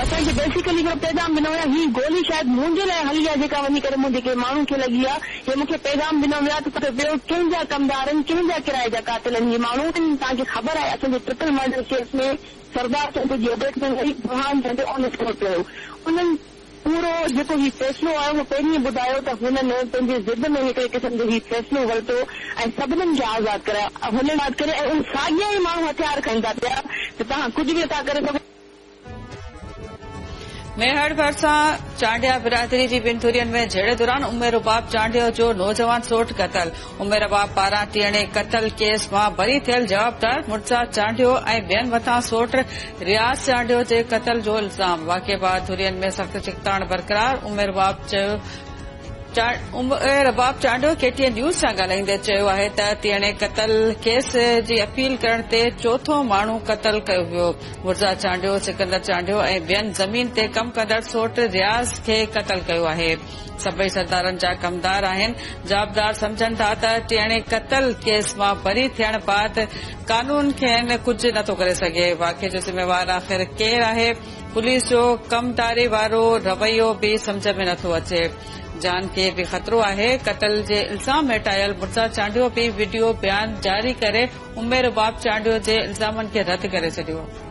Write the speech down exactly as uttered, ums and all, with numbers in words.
असांखे बेसिकली हिकिड़ो पैगाम ॾिनो वियो ही गोली शायदि मुंहिंजे लाइ हली आहे जेका वञी करे मुंहिंजे के माण्हू खे लॻी आहे हे मूंखे पैगाम ॾिनो वियो आहे त ॿियो कंहिंजा कमदार आहिनि कंहिंजा किराए जा कातिलनि जी माण्हू आहिनि। तव्हांखे ख़बर आहे असांजे ट्रिपल मर्डर केस में सरदार चंद जी अबेट में वरी बुरहान चंद ऑन स्पॉट पियो उन्हनि पूरो जेको ही फ़ैसिलो आहे उहो पहिरीं ॿुधायो त हुननि पंहिंजे ज़िद में हिकिड़े क़िस्म जो ही फ़ैसिलो वरितो ऐं सभिनीनि खे आज़ादु कराया हुन यादि करे ऐं उन साॻिया ई माण्हू हथियार खणी था पिया त तव्हां कुझु बि था करे सघो। मेहर भरिसां चांडिया बिरादरी जी बिनथुरियन में झेड़े दौरान उमेर रुबाब चांडियो जो नौजवान सोट क़तल। उमेर रुबाब पारां टीहणे क़तल केस मां बरी थियल जवाबदार मुर्जा चांडियो ऐं ॿियनि मथां सोट रियाज़ चांडियो जे क़तल जो इल्ज़ाम। वाक़िए बाद धुरियन में सख़्त चिकताण बरक़रार। उमेर रुबाब चयो उमेर रुबाब चांडियो केटीएन न्यूज़ सां ॻाल्हाईंदे चयो आहे त टीहणे क़तल केस जी अपील करण ते चोथों माण्हू क़तल कयो वियो। मुर्जा चांडियो सिकंदर चांडियो ऐं ॿियनि ज़मीन ते कम कंदड़ सोट रियाज़ खे क़तल कयो आहे। सभई सरदारनि जा कमदार आहिनि। जवाबदार समझनि था त टीहणे क़तल केस मां बरी थियण बाद कानून खेनि कुझु नथो करे सघे। वाक़िए जो ज़िम्मेवार आख़िर केरु आहे पुलिस जो कमदारी वारो रवैयो बि समझ में नथो अचे। जान खे बि ख़तरो आहे। क़तल जे इल्ज़ाम हेठायल मुर्जा चांडियो बि वीडियो बयान जारी करे उमेर रुबाब चांडियो जे इल्ज़ामनि खे रद्द करे छॾियो।